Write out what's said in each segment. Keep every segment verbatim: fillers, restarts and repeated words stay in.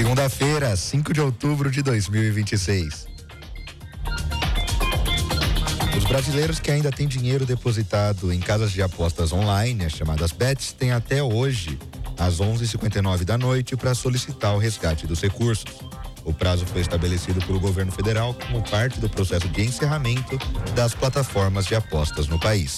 Segunda-feira, cinco de outubro de dois mil e vinte e seis. Os brasileiros que ainda têm dinheiro depositado em casas de apostas online, as chamadas bets, têm até hoje, às onze e cinquenta e nove da noite, para solicitar o resgate dos recursos. O prazo foi estabelecido pelo governo federal como parte do processo de encerramento das plataformas de apostas no país.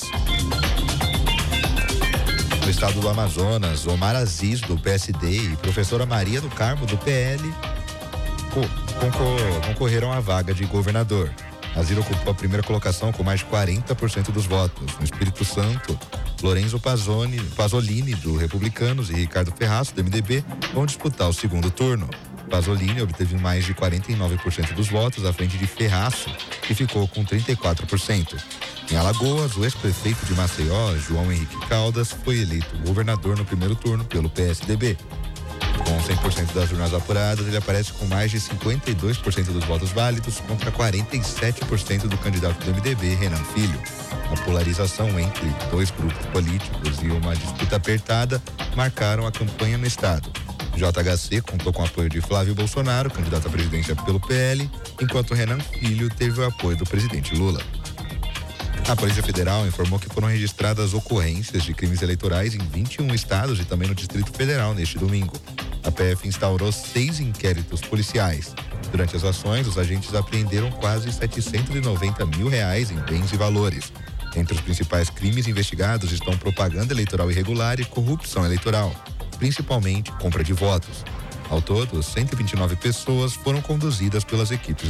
No estado do Amazonas, Omar Aziz, do P S D, e professora Maria do Carmo, do P L, concor- concorreram à vaga de governador. Aziz ocupou a primeira colocação com mais de quarenta por cento dos votos. No Espírito Santo, Lorenzo Pazzoni, Pazzolini, do Republicanos, e Ricardo Ferraz, do M D B, vão disputar o segundo turno. Pazzolini obteve mais de quarenta e nove por cento dos votos, à frente de Ferraz, que ficou com trinta e quatro por cento. Em Alagoas, o ex-prefeito de Maceió, João Henrique Caldas, foi eleito governador no primeiro turno pelo P S D B. Com cem por cento das urnas apuradas, ele aparece com mais de cinquenta e dois por cento dos votos válidos contra quarenta e sete por cento do candidato do M D B, Renan Filho. A polarização entre dois grupos políticos e uma disputa apertada marcaram a campanha no estado. J H C contou com o apoio de Flávio Bolsonaro, candidato à presidência pelo P L, enquanto Renan Filho teve o apoio do presidente Lula. A Polícia Federal informou que foram registradas ocorrências de crimes eleitorais em vinte e um estados e também no Distrito Federal neste domingo. A P F instaurou seis inquéritos policiais. Durante as ações, os agentes apreenderam quase setecentos e noventa mil reais em bens e valores. Entre os principais crimes investigados estão propaganda eleitoral irregular e corrupção eleitoral, principalmente compra de votos. Ao todo, cento e vinte e nove pessoas foram conduzidas pelas equipes